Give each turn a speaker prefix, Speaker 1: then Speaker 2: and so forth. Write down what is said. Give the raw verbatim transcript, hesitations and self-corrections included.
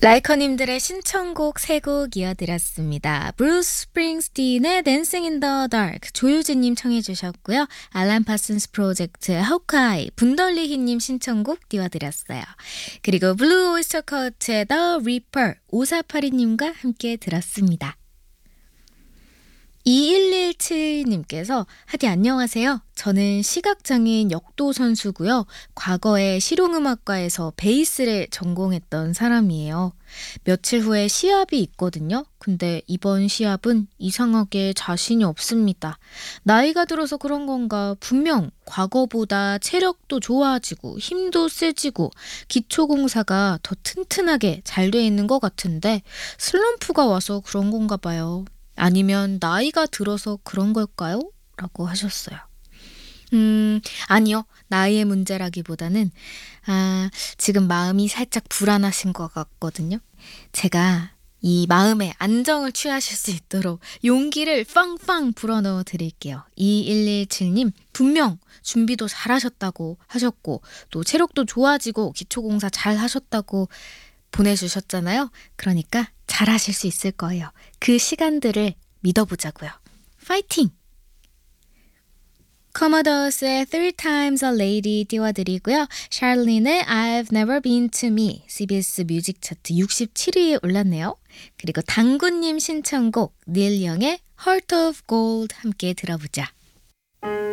Speaker 1: 라이커님들의 신청곡 세 곡 이어드렸습니다. 브루스 스프링스틴의 Dancing in the Dark 조유진님 청해 주셨고요. 알란 파슨스 프로젝트의 Hawkeye 분덜리히님 신청곡 띄워드렸어요. 그리고 블루 오이스터 컷의 The Reaper 오사팔이님과 함께 들었습니다. 이일일칠님께서 하디 안녕하세요. 저는 시각장애인 역도 선수고요. 과거에 실용음악과에서 베이스를 전공했던 사람이에요. 며칠 후에 시합이 있거든요. 근데 이번 시합은 이상하게 자신이 없습니다. 나이가 들어서 그런 건가 분명 과거보다 체력도 좋아지고 힘도 세지고 기초공사가 더 튼튼하게 잘 돼 있는 것 같은데 슬럼프가 와서 그런 건가 봐요. 아니면 나이가 들어서 그런 걸까요? 라고 하셨어요. 음, 아니요. 나이의 문제라기보다는 아, 지금 마음이 살짝 불안하신 것 같거든요. 제가 이 마음에 안정을 취하실 수 있도록 용기를 빵빵 불어넣어 드릴게요. 이일일칠님 분명 준비도 잘하셨다고 하셨고 또 체력도 좋아지고 기초공사 잘 하셨다고 보내주셨잖아요. 그러니까 잘하실 수 있을 거예요. 그 시간들을 믿어보자고요. 파이팅! 커머더스의 Three Times a Lady 띄워드리고요. 샬린의 I've Never Been to Me 씨비에스 뮤직 차트 육십칠 위에 올랐네요. 그리고 당구님 신청곡 닐 영의 Heart of Gold 함께 들어보자.